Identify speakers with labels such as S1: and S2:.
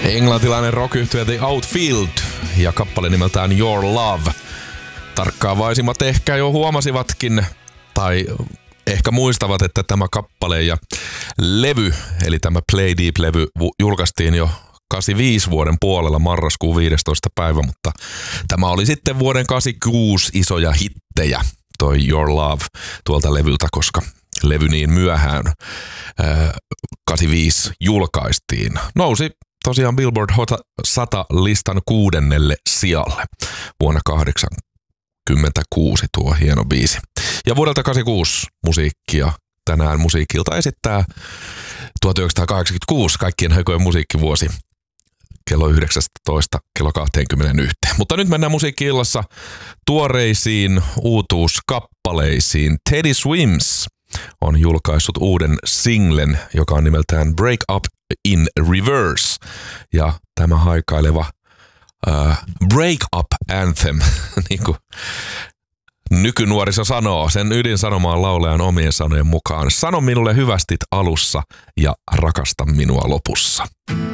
S1: Englantilainen rock-yhtye The Outfield ja kappale nimeltään Your Love. Tarkkaavaisimmat ehkä jo huomasivatkin tai ehkä muistavat, että tämä kappale ja levy, eli tämä Play Deep-levy julkaistiin jo 85 vuoden puolella marraskuun 15. päivä, mutta tämä oli sitten vuoden 86 isoja hittejä, toi Your Love tuolta levyltä, koska levy niin myöhään 85 julkaistiin. Nousi tosiaan Billboard Hot 100 listan 6. sijalle vuonna 86 tuo hieno biisi. Ja vuodelta 86 musiikkia tänään musiikilta esittää 1986 kaikkien aikojen musiikkivuosi kello 19 kello 21. Mutta nyt mennään musiikki-illassa tuoreisiin uutuuskappaleisiin. Teddy Swims on julkaissut uuden singlen, joka on nimeltään Break Up in Reverse. Ja tämä haikaileva Break Up Anthem, niin kuin nykynuoriso sanoo, sen ydinsanomaan laulajan omien sanojen mukaan. Sano minulle hyvästit alussa ja rakasta minua lopussa.